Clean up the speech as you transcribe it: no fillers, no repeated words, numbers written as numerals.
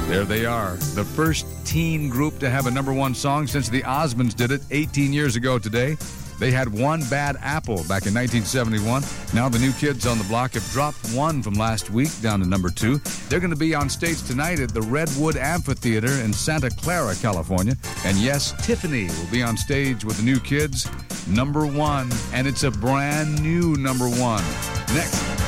There they are, the first teen group to have a number one song since the Osmonds did it 18 years ago today. They had One Bad Apple back in 1971. Now the New Kids on the Block have dropped one from last week down to number 2. They're going to be on stage tonight at the Redwood Amphitheater in Santa Clara, California. And yes, Tiffany will be on stage with the New Kids, number 1. And it's a brand new number 1. Next.